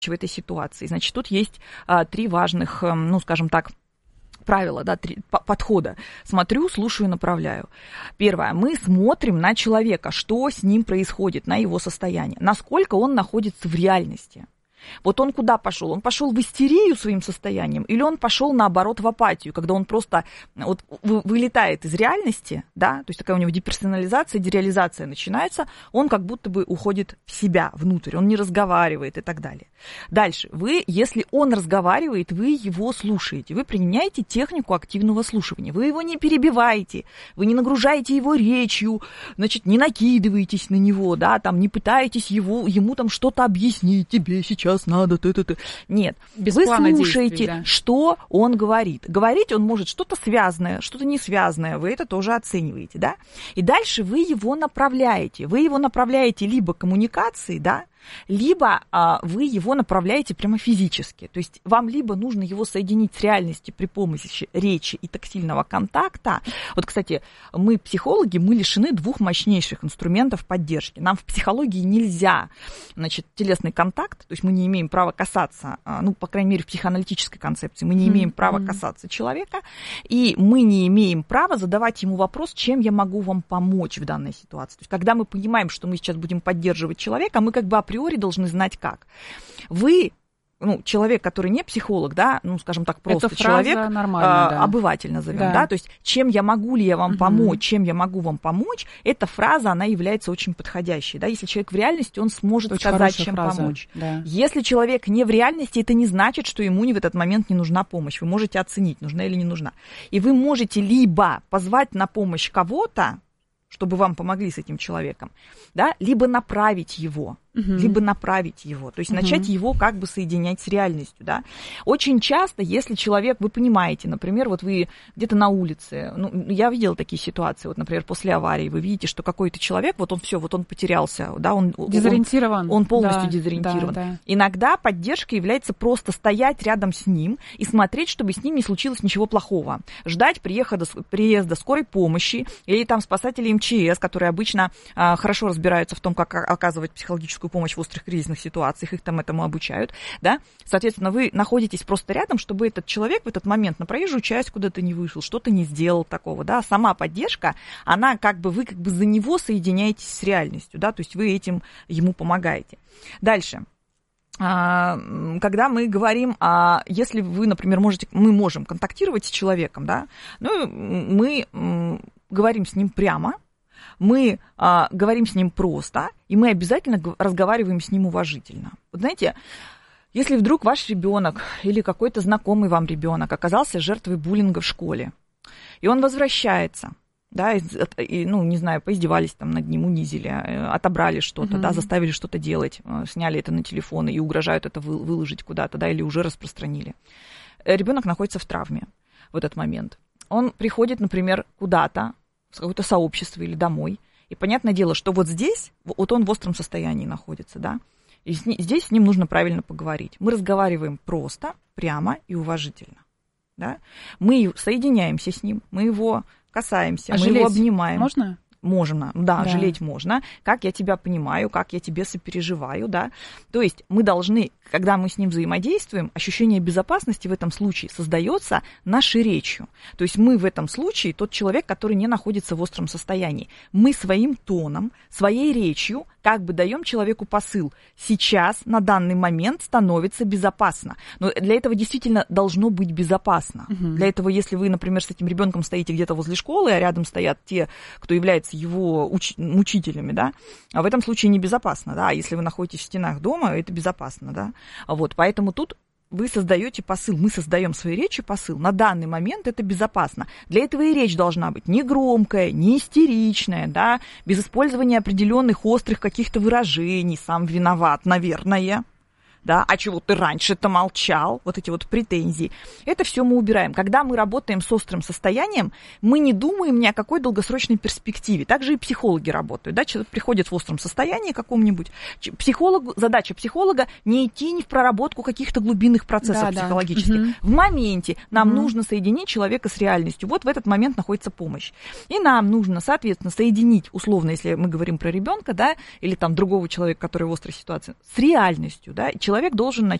в этой ситуации. Значит, тут есть 3 важных, ну, скажем так, правила, да, 3 подхода. Смотрю, слушаю, направляю. Первое. Мы смотрим на человека, что с ним происходит, на его состояние, насколько он находится в реальности. Вот он куда пошел? Он пошел в истерию своим состоянием, или он пошел, наоборот, в апатию, когда он просто вот вылетает из реальности, да, то есть такая у него деперсонализация, дереализация начинается, он как будто бы уходит в себя, внутрь, он не разговаривает и так далее. Дальше, если он разговаривает, вы его слушаете, вы применяете технику активного слушания, вы его не перебиваете, вы не нагружаете его речью, значит, не накидываетесь на него, да, там, не пытаетесь ему там что-то объяснить, тебе сейчас надо, Нет, без вы плана слушаете, действий, да. что он говорит. Говорить он может что-то связанное, что-то не связанное, вы это тоже оцениваете, да? И дальше вы его направляете. Вы его направляете либо коммуникацией, да, либо вы его направляете прямо физически. То есть вам либо нужно его соединить с реальностью при помощи речи и тактильного контакта. Вот, кстати, мы, психологи, мы лишены 2 мощнейших инструментов поддержки. Нам в психологии нельзя, значит, телесный контакт, то есть мы не имеем права касаться, ну, по крайней мере, в психоаналитической концепции, мы не имеем права касаться человека, и мы не имеем права задавать ему вопрос, чем я могу вам помочь в данной ситуации. То есть когда мы понимаем, что мы сейчас будем поддерживать человека, мы как бы априори должны знать как. Вы, ну, человек, который не психолог, да, ну, скажем так, просто человек, да. Обыватель назовем, да, то есть чем я могу ли я вам помочь, чем я могу вам помочь, эта фраза, она является очень подходящей, да, если человек в реальности, он сможет очень сказать, чем фраза. помочь. Да. Если человек не в реальности, это не значит, что ему в этот момент не нужна помощь, вы можете оценить, нужна или не нужна, и вы можете либо позвать на помощь кого-то, чтобы вам помогли с этим человеком, да, либо направить его, то есть начать его как бы соединять с реальностью, да. Очень часто, если человек, вы понимаете, например, вот вы где-то на улице, ну, я видела такие ситуации, вот, например, после аварии, вы видите, что какой-то человек, вот он все, вот он потерялся, да, он дезориентирован, он полностью дезориентирован. Да. Иногда поддержка является просто стоять рядом с ним и смотреть, чтобы с ним не случилось ничего плохого, ждать приезда скорой помощи или там спасателей МЧС, которые обычно хорошо разбираются в том, как оказывать психологическую помощь в острых кризисных ситуациях, их там этому обучают, да, соответственно, вы находитесь просто рядом, чтобы этот человек в этот момент на проезжую часть куда-то не вышел, что-то не сделал такого, да, сама поддержка, она вы как бы за него соединяетесь с реальностью, да, то есть вы этим ему помогаете. Дальше. Когда мы говорим, если вы, например, мы можем контактировать с человеком, да, ну, мы говорим с ним прямо, мы говорим с ним просто, и мы обязательно разговариваем с ним уважительно. Вот знаете, если вдруг ваш ребенок или какой-то знакомый вам ребенок оказался жертвой буллинга в школе, и он возвращается, да, ну, не знаю, поиздевались там над ним, унизили, отобрали что-то, да, заставили что-то делать, сняли это на телефон и угрожают это выложить куда-то, да, или уже распространили. Ребенок находится в травме в этот момент. Он приходит, например, куда-то, в какое-то сообщество или домой, и понятное дело, что вот здесь, вот он в остром состоянии находится, да, и здесь с ним нужно правильно поговорить. Мы разговариваем просто, прямо и уважительно, да. Мы соединяемся с ним, мы его касаемся, мы его обнимаем. Можно? Можно, да, жалеть можно. Как я тебя понимаю, как я тебе сопереживаю, да. То есть мы должны, когда мы с ним взаимодействуем, ощущение безопасности в этом случае создается нашей речью. То есть мы в этом случае тот человек, который не находится в остром состоянии. Мы своим тоном, своей речью как бы даем человеку посыл. Сейчас, на данный момент, становится безопасно. Но для этого действительно должно быть безопасно. Для этого, если вы, например, с этим ребенком стоите где-то возле школы, а рядом стоят те, кто является его учителями, да, а в этом случае небезопасно, да, если вы находитесь в стенах дома, это безопасно, да, вот, поэтому тут вы создаете посыл, мы создаем своей речью посыл, на данный момент это безопасно. Для этого и речь должна быть не громкая, не истеричная, да, без использования определенных острых каких-то выражений, сам виноват, наверное, да, а чего ты раньше-то молчал, вот эти вот претензии. Это все мы убираем. Когда мы работаем с острым состоянием, мы не думаем ни о какой долгосрочной перспективе. Также и психологи работают, да, человек приходит в остром состоянии каком-нибудь. Задача психолога не идти ни в проработку каких-то глубинных процессов психологических. В моменте нам нужно соединить человека с реальностью. Вот в этот момент находится помощь. И нам нужно, соответственно, соединить, условно, если мы говорим про ребенка, да, или там другого человека, который в острой ситуации, с реальностью, да. человек должен